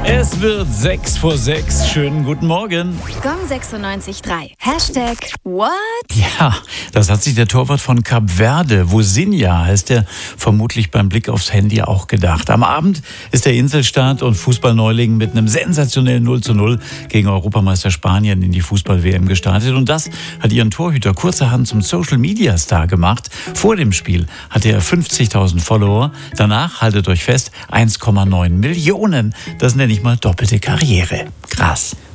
Es wird 6 vor 6. Schönen guten Morgen. Gong 96.3. Hashtag What? Ja, das hat sich der Torwart von Kap Verde, Vozinha heißt er, vermutlich beim Blick aufs Handy auch gedacht. Am Abend ist der Inselstaat und Fußballneuling mit einem sensationellen 0:0 gegen Europameister Spanien in die Fußball-WM gestartet. Und das hat ihren Torhüter kurzerhand zum Social-Media-Star gemacht. Vor dem Spiel hatte er 50.000 Follower. Danach, haltet euch fest, 1,9 Millionen. Das nenne ich mal doppelte Karriere. Krass.